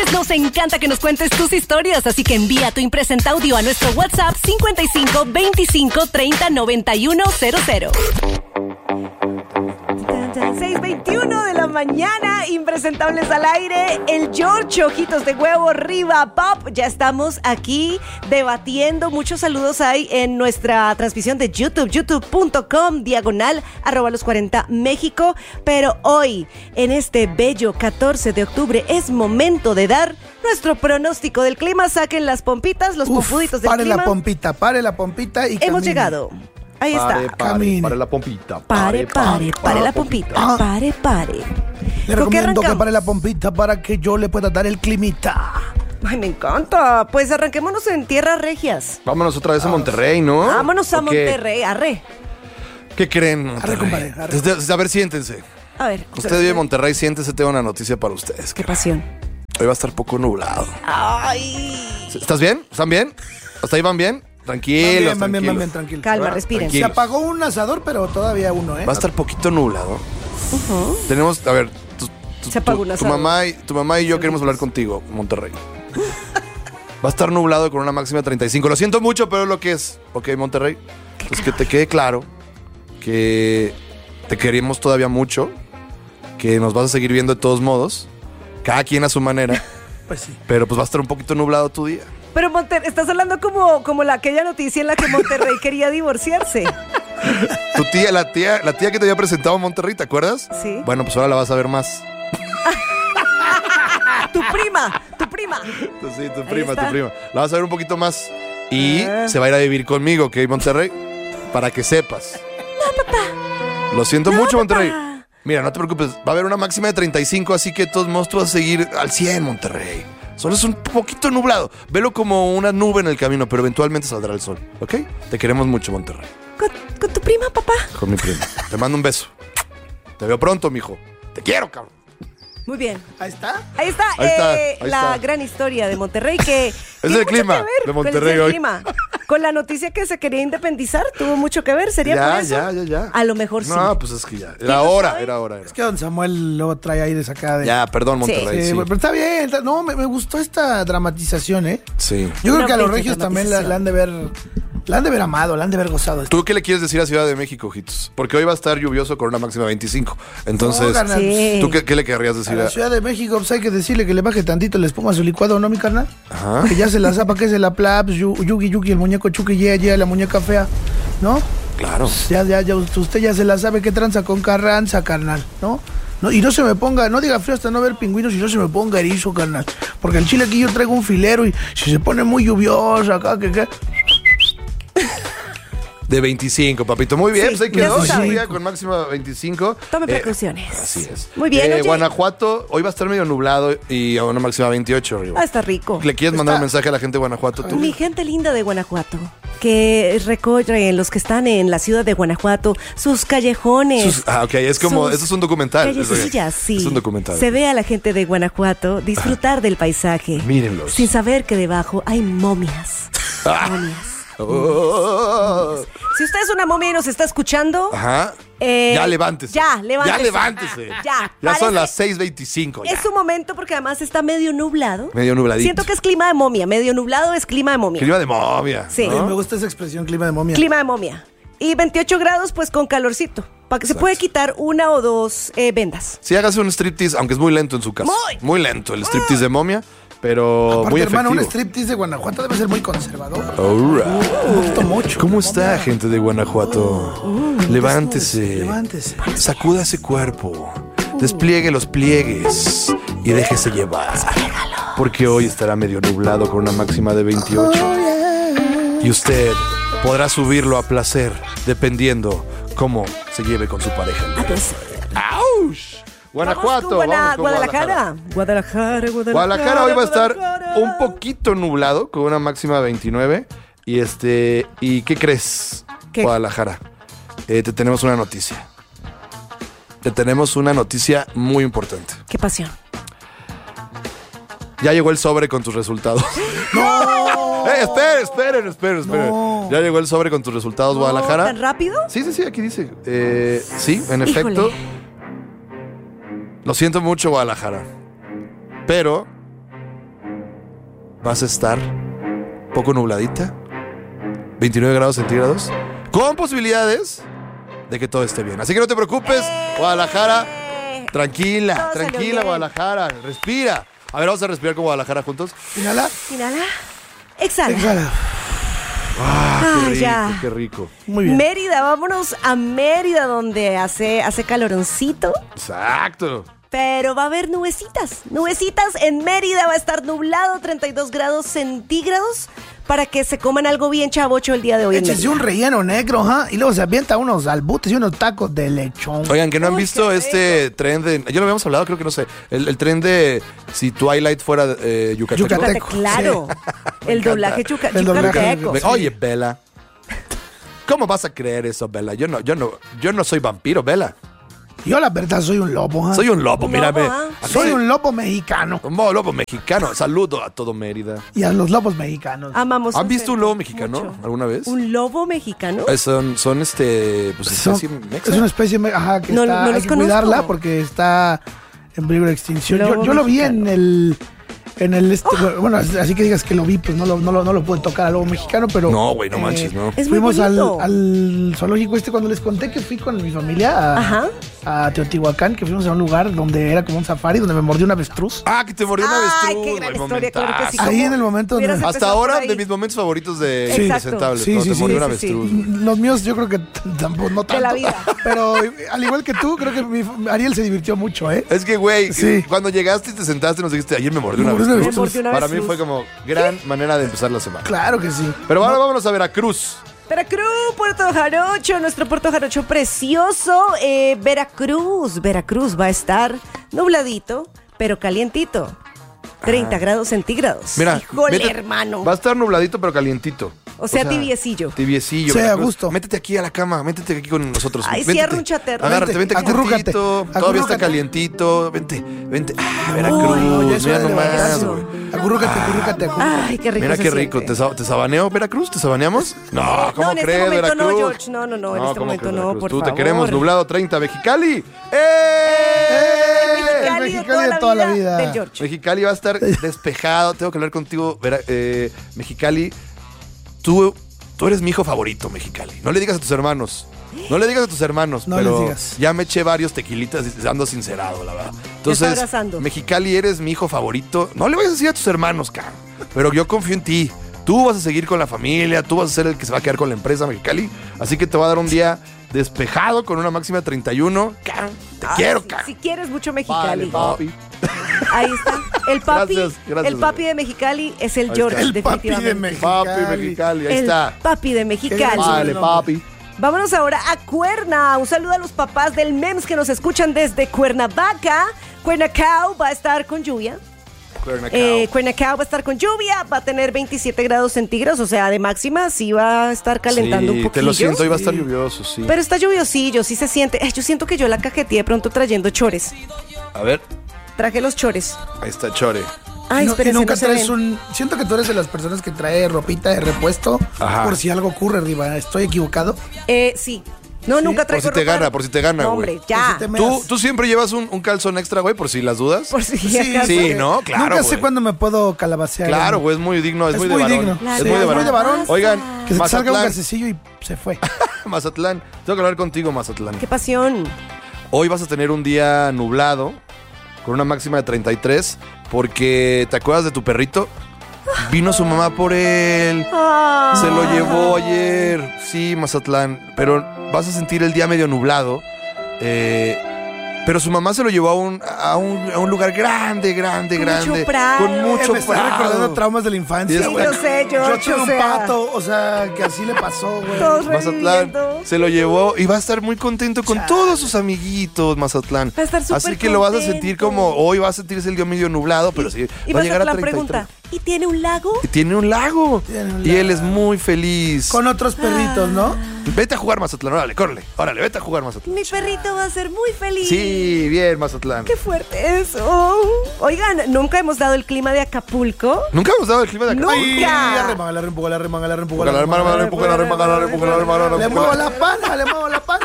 Pues nos encanta que nos cuentes tus historias, así que envía tu impresenta audio a nuestro WhatsApp 55 25 30 91 00. 6:21 de la mañana, impresentables al aire. El George, ojitos de huevo, Riva Pop. Ya estamos aquí debatiendo. Muchos saludos hay en nuestra transmisión de YouTube, youtube.com/los40 México. Pero hoy, en este bello 14 de octubre, es momento de dar nuestro pronóstico del clima. Saquen las pompitas, los pompuditos del clima. Pare la pompita y Hemos llegado. Ahí está. Pare la pompita. Pare la pompita. Pare. Le recomiendo que pare la pompita para que yo le pueda dar el climita. Ay, me encanta. Pues arranquémonos en tierras regias. Vámonos otra vez a Monterrey, ¿no? Vámonos a Monterrey, arre. ¿Qué creen, Arre, compadre, arre. A ver, siéntense. A ver. Usted vive en Monterrey, siéntese, tengo una noticia para ustedes. Qué pasión. Hoy va a estar poco nublado. Ay. ¿Estás bien? ¿Están bien? ¿Hasta ahí van bien? Tranquilos, Van bien, tranquilo. Calma, respiren. Se apagó un asador, pero todavía uno, ¿eh? Va a estar poquito nublado. Tenemos, a ver, Se apagó un asador. tu mamá y yo queremos hablar contigo, Monterrey. Va a estar nublado con una máxima de 35. Lo siento mucho, pero es lo que es. Ok, Monterrey. Pues que te quede claro que te queremos todavía mucho, que nos vas a seguir viendo de todos modos, cada quien a su manera. Pues sí. Pero pues va a estar un poquito nublado tu día. Pero estás hablando como aquella noticia en la que Monterrey quería divorciarse. Tu tía, la tía que te había presentado en Monterrey, ¿te acuerdas? Sí. Bueno, pues ahora la vas a ver más. Tu prima. Sí, tu Ahí prima. está. La vas a ver un poquito más. Y se va a ir a vivir conmigo, ¿ok, Monterrey? Para que sepas. No, papá. Lo siento mucho, Monterrey. Mira, no te preocupes. Va a haber una máxima de 35, así que de todos modos tú vas a seguir al 100, Monterrey. Solo es un poquito nublado. Velo como una nube en el camino, pero eventualmente saldrá el sol, ¿ok? Te queremos mucho, Monterrey. ¿Con tu prima, papá? Con mi prima. Te mando un beso. Te veo pronto, mijo. Te quiero, cabrón. Muy bien. Ahí está. Ahí está, la gran historia de Monterrey que... Es tiene el mucho clima que ver de con Monterrey el hoy. clima. Con la noticia que se quería independizar, tuvo mucho que ver, ¿sería por eso? Ya. A lo mejor sí. No, pues es que ya. ¿Quién lo sabe? Era hora. Es que don Samuel luego trae aire sacada de... Ya, perdón, Monterrey. Sí, Sí. pero está bien. No, me gustó esta dramatización, ¿eh? Sí. Yo creo Una que a los bella regios también la han de ver amado, la han de ver gozado. ¿Tú qué le quieres decir a Ciudad de México, Ojitos? Porque hoy va a estar lluvioso con una máxima de 25. Entonces, No, carnal, Sí. ¿tú qué le querrías A decir la Ciudad de México, pues hay que decirle que le baje tantito la espuma a su licuado, ¿no, mi carnal? Ajá. Que ya se la zapa, que se la plaps, Yugi, el muñeco Chucky, ya, la muñeca fea, ¿no? Claro. Ya, usted ya se la sabe que tranza con Carranza, carnal, ¿no? No, y no se me ponga, no diga frío hasta no ver pingüinos y no se me ponga erizo, carnal. Porque el chile aquí yo traigo un filero y si se pone muy lluvioso acá, ¿qué? De 25, papito. Muy bien, Sí, pues ahí ya quedó. se sabe. Lluvia con máxima 25. Tome precauciones. Así es. Muy bien, oye. Guanajuato, hoy va a estar medio nublado y a una máxima 28 arriba. Está rico. ¿Le quieres mandar un mensaje a la gente de Guanajuato tú? Mi gente linda de Guanajuato, que recorren los que están en la ciudad de Guanajuato, sus callejones. Ok, es como, eso es un documental. Callecillas, sí. Es un documental. Se ve a la gente de Guanajuato disfrutar del paisaje. Mírenlos. Sin saber que debajo hay momias. Momias. Oh. Si usted es una momia y nos está escuchando, Ajá. Ya levántese. Ya, levántese. Ya levántese. Ya Ya son parece- las 6:25. ya. es su momento porque además está medio nublado. Medio nubladito. Siento que es clima de momia. Medio nublado es clima de momia. Clima de momia. Sí. ¿no? Me gusta esa expresión, clima de momia. Clima de momia. Y 28 grados, pues con calorcito. Para que se puede quitar una o dos vendas. Sí, hágase un striptease, aunque es muy lento en su caso. Muy lento el striptease de momia, pero Aparte, muy hermano, un efectivo. striptease de Guanajuato debe ser muy conservador. All right. Me gustó mucho. ¿Cómo está, gente de Guanajuato? Levántese. Levántese. Sacuda ese cuerpo. Despliegue los pliegues y déjese llevar. Porque hoy estará medio nublado con una máxima de 28. Y usted podrá subirlo a placer dependiendo cómo se lleve con su pareja. ¡Auch! Guanajuato. Vamos con vamos con Guadalajara. Guadalajara hoy va a estar un poquito nublado con una máxima de 29. ¿Y qué crees? ¿Qué? Guadalajara. Te tenemos una noticia. Te tenemos una noticia muy importante. Qué pasión. Ya llegó el sobre con tus resultados. ¡No! Esperen. No. Ya llegó el sobre con tus resultados, Guadalajara. ¿Tan rápido? Sí, aquí dice. Sí, en efecto. Híjole. Lo siento mucho, Guadalajara. Pero vas a estar poco nubladita, 29 grados centígrados, con posibilidades de que todo esté bien. Así que no te preocupes, Guadalajara, tranquila, Todo salió tranquila, bien. Guadalajara, respira. A ver, vamos a respirar con Guadalajara juntos. Inhala. Inhala. Exhala. Exhala. Ah, Qué rico, ya. qué rico. Muy bien. Mérida, vámonos a Mérida donde hace caloroncito. Exacto. Pero va a haber nubecitas. Nubecitas en Mérida, va a estar nublado, 32 grados centígrados, para que se coman algo bien chavocho el día de hoy. en Échese Mérida. un relleno negro, ¿ja? Y luego se avienta unos albutes y unos tacos de lechón. Oigan, que no han Uy, visto qué este tren de... Ya lo habíamos hablado, creo que no sé. El tren de si Twilight fuera yucateco. Yucateco. Claro. El doblaje El doblaje. yucateco. Oye, Bella. ¿Cómo vas a creer eso, Bella? Yo no soy vampiro, Bella. Yo la verdad soy un lobo, ¿ja? Soy un lobo, Un mírame. lobo, ¿ah? Soy un lobo mexicano. Un lobo mexicano. Saludo a todo Mérida. Y a los lobos mexicanos. Amamos. ¿Han su visto un acento lobo mexicano mucho. alguna vez? ¿Un lobo mexicano? Son pues Son- especie mexa. es una especie, ajá, que No, está, no los hay que conozco. cuidarla porque está en peligro de extinción. Lobo Yo lo vi mexicano. en el bueno, así que digas que lo vi, pues no lo pude tocar al lobo mexicano, pero No, güey, no manches, no. Es muy fuimos bonito. al zoológico cuando les conté que fui con mi familia Ajá. a Teotihuacán, que fuimos a un lugar donde era como un safari, donde me mordió un avestruz. Ah, que te mordió una avestruz. Ay, qué gran güey, historia, claro que sí. momentazo. Ahí en el momento donde... Hubieras Hasta empezado ahora, por ahí. de mis momentos favoritos de Exacto. Impresentables. Sí, cuando sí, te mordió sí, un sí, sí. avestruz. Los míos yo creo que tampoco, no tanto. De la vida. Pero al igual que tú, creo que Ariel se divirtió mucho, ¿eh? Es que, güey, Sí. cuando llegaste y te sentaste nos dijiste, ayer me mordió una Me mordió una avestruz. avestruz. Me mordió una Para mí avestruz. fue como gran manera de empezar la semana. Claro que sí. Pero ahora vámonos a Veracruz. Veracruz, Puerto Jarocho, nuestro Puerto Jarocho precioso. Veracruz va a estar nubladito, pero calientito. 30 grados centígrados. Mira, Híjole, vete- hermano. Va a estar nubladito pero calientito. O sea, tibiecillo. Tibiecillo. Sí, a Veracruz. gusto. Métete aquí a la cama, métete aquí con nosotros. Ay, Véntete. cierra un chaterro. Agárrate, vente aquí Acurrúcate. tantito. Todavía está Acurrúcate. calientito. Vente. Ah, Veracruz. No, ya es Mira hora de nomás, bañarse. güey. Acurrúcate. Ay, qué rico. Mira se qué rico. siente. ¿Te sabaneo, Veracruz? ¿Te sabaneamos? No, ¿cómo No, en este crees, momento Veracruz? no, George. No, en este ¿cómo momento crees, no, Veracruz? por Tú favor. te queremos nublado 30, Mexicali. Mexicali Mexicali de toda la vida. Del George. Mexicali va a estar despejado. Tengo que hablar contigo, Mexicali. Tú eres mi hijo favorito, Mexicali. No le digas a tus hermanos. No le digas a tus hermanos, No pero les digas. ya me eché varios tequilitas y ando sincerado, la verdad. Entonces, abrazando. Mexicali, eres mi hijo favorito. No le vayas a decir a tus hermanos, cabrón. Pero yo confío en ti. Tú vas a seguir con la familia, tú vas a ser el que se va a quedar con la empresa, Mexicali. Así que te va a dar un día despejado con una máxima de 31. Cabrón, te quiero, Si cabrón. quieres mucho Vale, Mexicali. papi. Ahí está. El papi, Gracias, el papi de Mexicali es el Ahí George, está. El papi de definitivamente. Mexicali. Papi, Mexicali, ahí El está. papi de Mexicali. Vale, papi. Vámonos ahora a Cuerna. Un saludo a los papás del MEMS que nos escuchan desde Cuernavaca. Cuernavaca va a estar con lluvia. Cuernavaca va a estar con lluvia, va a tener 27 grados centígrados, o sea, de máxima sí va a estar calentando un Sí, poquillo. te lo siento, hoy va a estar lluvioso, sí. Pero está lluviosillo, sí se siente. Yo siento que yo la cajeteé de pronto trayendo chores. A ver, Traje los chores. ahí está Chore. Ay, Y espérense, nunca no se traes ven. Siento que tú eres de las personas que trae ropita de repuesto Ajá. por si algo ocurre arriba. ¿Estoy equivocado? Sí. No, nunca Por traigo si te ropa. gana, por si te gana, No, güey. hombre, ya. Por si te me- ¿Tú siempre llevas un calzón extra, güey, por si las dudas? Por si Sí, acaso. Sí, ¿no? Claro, Nunca sé güey. cuándo me puedo calabacear. Claro, güey, es muy digno, es Es muy de muy varón. digno. Es La muy de varón. varón. Oigan, Que se te salga un Mazatlán, gasecillo y se fue. Mazatlán, tengo que hablar contigo, Mazatlán. Qué pasión. Hoy vas a tener un día nublado, con una máxima de 33, porque ¿te acuerdas de tu perrito? Vino su mamá por él. Ah. Se lo llevó ayer. Sí, Mazatlán. Pero vas a sentir el día medio nublado. Pero su mamá se lo llevó a un lugar grande. Mucho prado. Con mucho Me está recordando prado. traumas de la infancia, Sí, güey. yo sé, George, Yo tuve o un sea. pato, o sea, que así le pasó, güey. Todos Mazatlán reviviendo. se lo llevó y va a estar muy contento con todos sus amiguitos, Mazatlán. Va a estar súper Así que lo vas a sentir contento. como hoy vas a sentirse el día medio nublado, pero sí, Y va a llegar a Mazatlán 33. pregunta, ¿y tiene un lago? Y tiene un lago. Tiene un Y él lago. es muy feliz. Con otros perritos, ¿no? Vete a jugar, Mazatlán. Órale, vete a jugar, Mazatlán. Mi perrito va a ser muy feliz. Sí, bien, Mazatlán. Qué fuerte eso. Oigan, nunca hemos dado el clima de Acapulco. Nunca hemos dado el clima de acá. Nunca. Ay, arremángala, reempújala, reempújala, reempújala, Empújala, reempújala. empújala, empújala, empújala, empújala, empújala, Le empújala. muevo la panza, le muevo la panza.